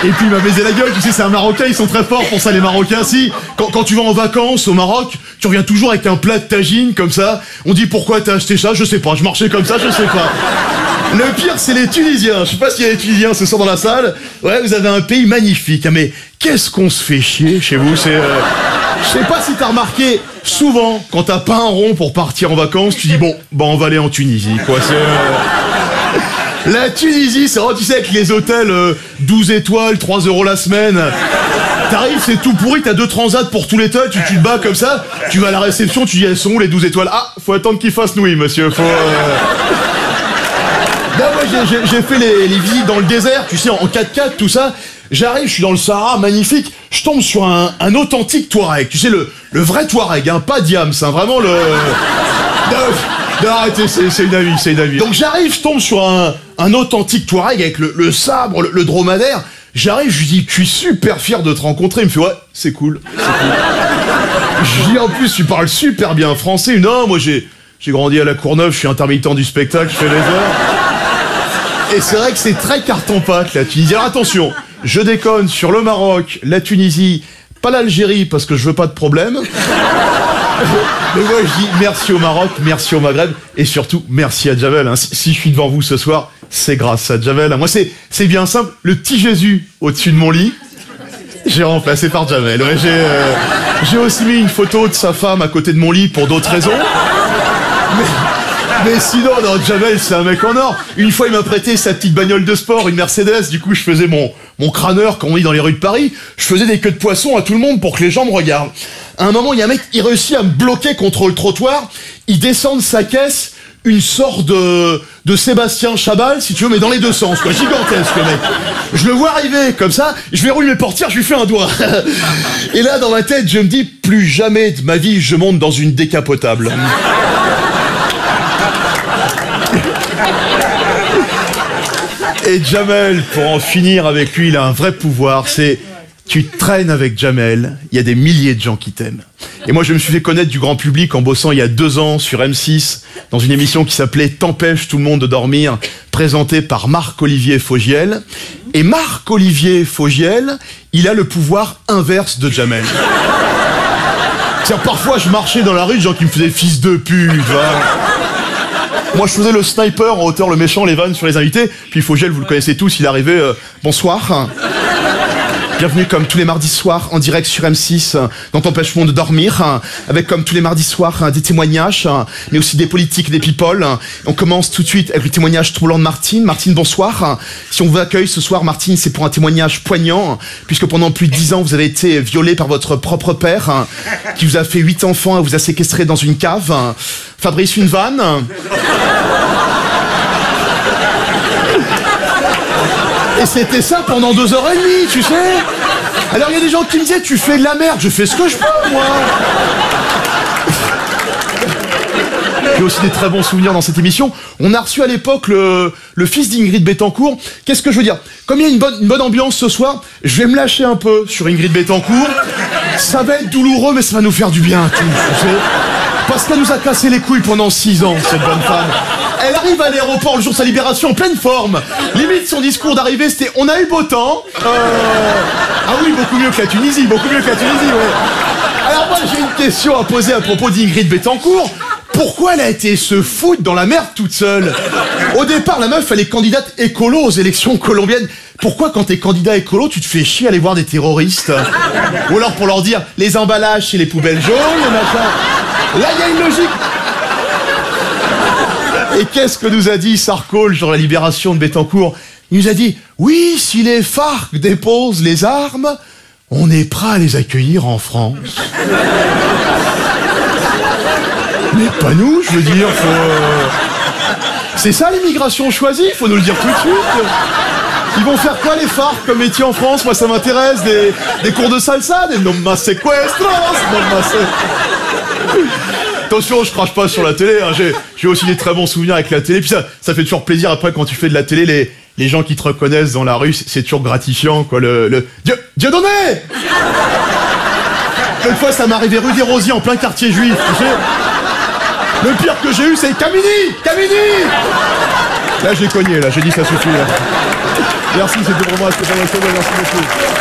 Et puis il m'a baisé la gueule, tu sais, c'est un Marocain, ils sont très forts pour ça, les Marocains. Si, quand tu vas en vacances au Maroc, tu reviens toujours avec un plat de tagine, comme ça. On dit pourquoi t'as acheté ça, je sais pas, je marchais comme ça, je sais pas. Le pire, c'est les Tunisiens. Je sais pas s'il y a des Tunisiens ce soir dans la salle. Ouais, vous avez un pays magnifique, hein, mais qu'est-ce qu'on se fait chier chez vous, c'est... Je sais pas si t'as remarqué, souvent, quand t'as pas un rond pour partir en vacances, tu dis bon, on va aller en Tunisie, quoi, c'est... La Tunisie, c'est vrai, tu sais, avec les hôtels 12 étoiles, 3 € la semaine. T'arrives, c'est tout pourri, t'as 2 transats pour tout l'état, tu te bats comme ça, tu vas à la réception, tu dis elles sont où les 12 étoiles? Ah, faut attendre qu'ils fassent nouilles, monsieur, faut... Ben ouais, j'ai fait les visites dans le désert, tu sais, en 4x4, tout ça. J'arrive, je suis dans le Sahara, magnifique, je tombe sur un authentique Touareg, tu sais, le vrai Touareg, hein, pas Diams, hein, vraiment le... Non, arrêtez, c'est une avis, c'est une avis. Donc j'arrive, je tombe sur un authentique Touareg avec le sabre, le dromadaire. J'arrive, je lui dis, je suis super fier de te rencontrer. Il me fait, ouais, c'est cool, c'est cool. Je dis, en plus, tu parles super bien français. Non, moi j'ai grandi à la Courneuve, je suis intermittent du spectacle, je fais les heures. Et c'est vrai que c'est très carton-pâte, la Tunisie. Alors attention, je déconne sur le Maroc, la Tunisie, pas l'Algérie, parce que je veux pas de problème. Mais moi je dis merci au Maroc, merci au Maghreb, et surtout merci à Jamel. Hein. Si je suis devant vous ce soir, c'est grâce à Jamel. Moi c'est bien simple, le petit Jésus au-dessus de mon lit, j'ai remplacé par Jamel. Ouais, j'ai aussi mis une photo de sa femme à côté de mon lit pour d'autres raisons. Mais sinon, non, Jamel, c'est un mec en or. Une fois, il m'a prêté sa petite bagnole de sport, une Mercedes. Du coup, je faisais mon crâneur, comme on dit dans les rues de Paris. Je faisais des queues de poisson à tout le monde pour que les gens me regardent. À un moment, il y a un mec, il réussit à me bloquer contre le trottoir. Il descend de sa caisse une sorte de Sébastien Chabal, si tu veux, mais dans les deux sens, quoi. Gigantesque, le mec. Je le vois arriver, comme ça. Je verrouille mes portières, je lui fais un doigt. Et là, dans ma tête, je me dis, plus jamais de ma vie, je monte dans une décapotable. Et Jamel, pour en finir avec lui, il a un vrai pouvoir, c'est... Tu traînes avec Jamel, il y a des milliers de gens qui t'aiment. Et moi, je me suis fait connaître du grand public en bossant il y a 2 ans sur M6, dans une émission qui s'appelait T'empêche tout le monde de dormir, présentée par Marc-Olivier Fogiel. Et Marc-Olivier Fogiel, il a le pouvoir inverse de Jamel. C'est-à-dire, parfois, je marchais dans la rue, des gens qui me faisaient fils de pute, Moi, je faisais le sniper en hauteur, le méchant, les vannes sur les invités. Puis Fogiel, vous le connaissez tous, il arrivait bonsoir. Bienvenue comme tous les mardis soirs en direct sur M6 dans T'empêche-moi de dormir, avec comme tous les mardis soirs des témoignages, mais aussi des politiques, des people. On commence tout de suite avec le témoignage troublant de Martine. Martine, bonsoir. Si on vous accueille ce soir, Martine, c'est pour un témoignage poignant, puisque pendant plus de 10 ans, vous avez été violée par votre propre père, qui vous a fait 8 enfants et vous a séquestré dans une cave. Fabrice, une vanne. Et c'était ça pendant 2h30, tu sais. Alors il y a des gens qui me disaient, tu fais de la merde. Je fais ce que je peux, moi. J'ai aussi des très bons souvenirs dans cette émission. On a reçu à l'époque le fils d'Ingrid Betancourt. Qu'est-ce que je veux dire? Comme il y a une bonne ambiance ce soir, je vais me lâcher un peu sur Ingrid Betancourt. Ça va être douloureux, mais ça va nous faire du bien, tu sais. Parce qu'elle nous a cassé les couilles pendant 6 ans, cette bonne femme. Elle arrive à l'aéroport le jour de sa libération en pleine forme. Limite, son discours d'arrivée, c'était « On a eu beau temps ». Ah oui, beaucoup mieux que la Tunisie, ouais. Alors moi, j'ai une question à poser à propos d'Ingrid Betancourt. Pourquoi elle a été se foutre dans la merde toute seule? Au départ, la meuf, elle est candidate écolo aux élections colombiennes. Pourquoi, quand t'es candidat écolo, tu te fais chier à aller voir des terroristes? Ou alors pour leur dire « Les emballages chez les poubelles jaunes, les machins ». Là, il y a une logique. Et qu'est-ce que nous a dit Sarko le jour de la libération de Betancourt? Il nous a dit, oui, si les FARC déposent les armes, on est prêt à les accueillir en France. Mais pas nous, je veux dire, c'est ça l'immigration choisie, faut nous le dire tout de suite. Ils vont faire quoi les FARC comme métier en France? Moi ça m'intéresse, des cours de salsa, des nommas sequestros, Attention, je crache pas sur la télé, hein. J'ai aussi des très bons souvenirs avec la télé, puis ça fait toujours plaisir après quand tu fais de la télé, les gens qui te reconnaissent dans la rue, c'est toujours gratifiant, quoi, Dieudonné! Une fois, ça m'est arrivé rue des Rosiers, en plein quartier juif, tu sais. Le pire que j'ai eu, c'est Camini! Là, j'ai cogné, là, j'ai dit ça suffit, là. Merci, c'était pour moi, Stéphane Weissel, merci beaucoup.